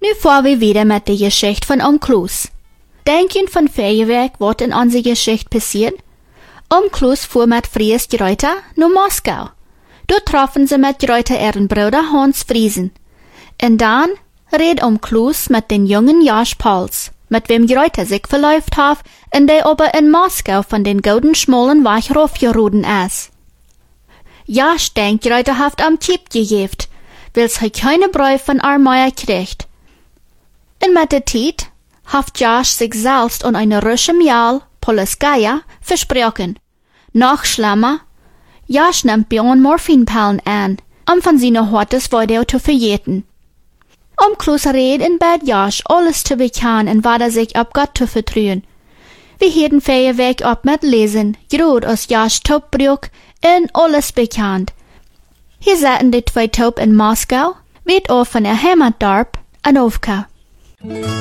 Nu fahren wir wieder mit der Geschichte von Kloos. Denken von Feuerwerk, was in unserer Geschichte passiert? Kloos fuhr mit Fries Greuter nach Moskau. Dort trafen sie mit Greuter ihren Bruder Hans Friesen. Und dann red Kloos mit den jungen Josh Pauls, mit wem Greuter sich verläuft hat, und der aber in Moskau von den golden schmalen Weg raufgeruden ist. Josh denkt, Greuter haft am Tipp gegeben, weil's he keine Bräu von Armeier kriegt. Und mit der Zeit haft Josh sich selbst an eine Rusche Mial, Polskaya, versprochen. Noch schlimmer, Josh nimmt Björn Morphinpillen an, von seiner Hortes weiter zu verjeten. Kloos red in Bad Josh alles zu bekennen und war sich ab Gott zu vertrauen. Wir hielten Feuerwerk ab mit Lesen, grad aus Josh Taubbrück und alles bekannt. Hier saßen die zwei Taub in Moskau, weit auf von der Heimatdorp, an Ovka.